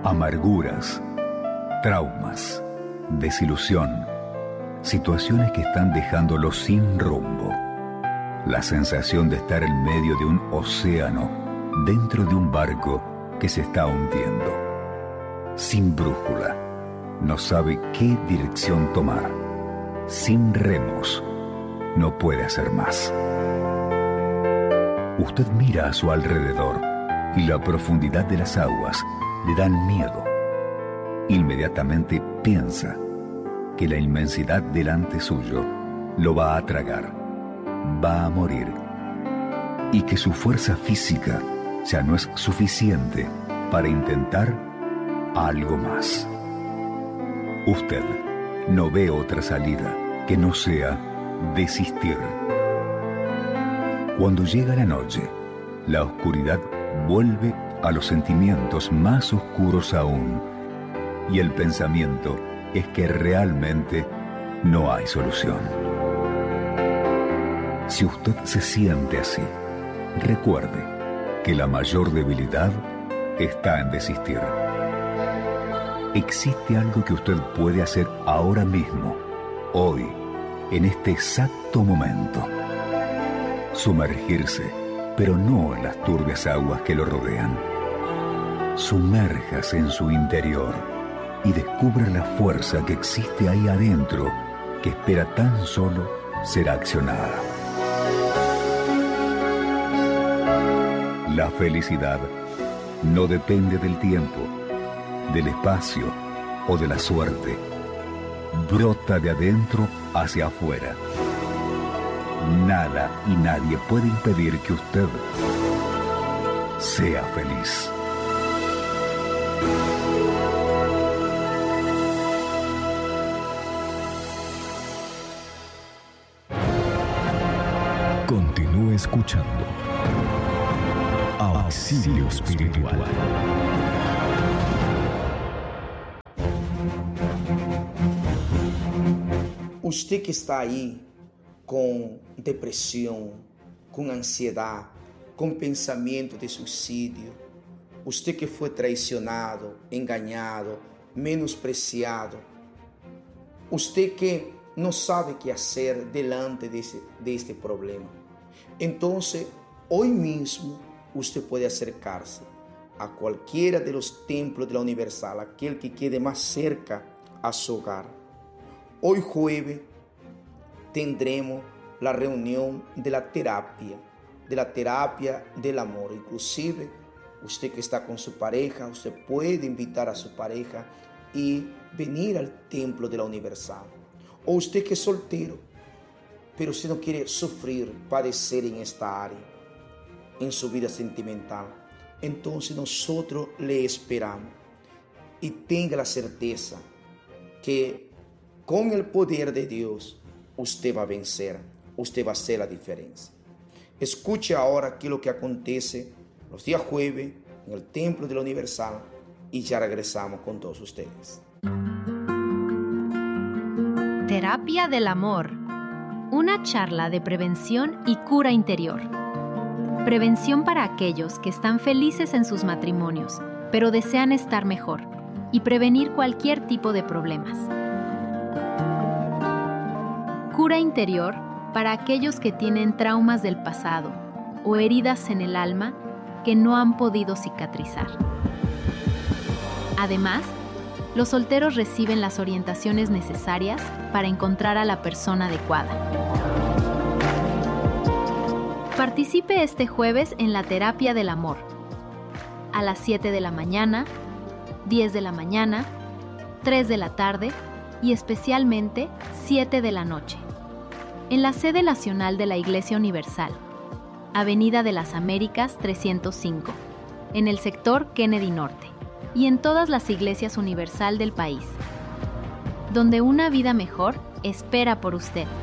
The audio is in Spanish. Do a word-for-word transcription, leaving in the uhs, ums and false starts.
amarguras, traumas, desilusión, situaciones que están dejándolo sin rumbo. La sensación de estar en medio de un océano, dentro de un barco que se está hundiendo. Sin brújula, no sabe qué dirección tomar. Sin remos, no puede hacer más. Usted mira a su alrededor y la profundidad de las aguas le dan miedo. Inmediatamente piensa que la inmensidad delante suyo lo va a tragar, va a morir, y que su fuerza física ya no es suficiente para intentar algo más. Usted no ve otra salida que no sea desistir. Cuando llega la noche, la oscuridad vuelve a los sentimientos más oscuros aún, y el pensamiento es que realmente no hay solución. Si usted se siente así, recuerde que la mayor debilidad está en desistir. Existe algo que usted puede hacer ahora mismo, hoy, en este exacto momento. Sumergirse, pero no en las turbias aguas que lo rodean. Sumérjase en su interior y descubra la fuerza que existe ahí adentro, que espera tan solo ser accionada. La felicidad no depende del tiempo, del espacio o de la suerte. Brota de adentro hacia afuera. Nada y nadie puede impedir que usted sea feliz. Continúe escuchando Auxilio Espiritual. Usted que está aí com depressão, com ansiedade, com pensamento de suicídio, você que foi traicionado, enganado, menospreciado, você que não sabe o que fazer diante desse, deste problema. Então, hoje mesmo, você pode acercar-se a qualquer de los templos de la Universal, aquele que quede mais cerca a seu hogar. Hoy jueves tendremos la reunión de la terapia, de la terapia del amor. Inclusive, usted que está con su pareja, usted puede invitar a su pareja y venir al templo de la Universal. O usted que es soltero, pero si no quiere sufrir, padecer en esta área, en su vida sentimental, entonces nosotros le esperamos. Y tenga la certeza que con el poder de Dios, usted va a vencer, usted va a hacer la diferencia. Escuche ahora aquello que acontece los días jueves en el Templo de la Universal y ya regresamos con todos ustedes. Terapia del amor. Una charla de prevención y cura interior. Prevención para aquellos que están felices en sus matrimonios, pero desean estar mejor y prevenir cualquier tipo de problemas. Cura interior para aquellos que tienen traumas del pasado o heridas en el alma que no han podido cicatrizar. Además, los solteros reciben las orientaciones necesarias para encontrar a la persona adecuada. Participe este jueves en la Terapia del Amor, a las siete de la mañana, diez de la mañana, tres de la tarde y especialmente siete de la noche, en la sede nacional de la Iglesia Universal, Avenida de las Américas trescientos cinco, en el sector Kennedy Norte, y en todas las iglesias universal del país, donde una vida mejor espera por usted.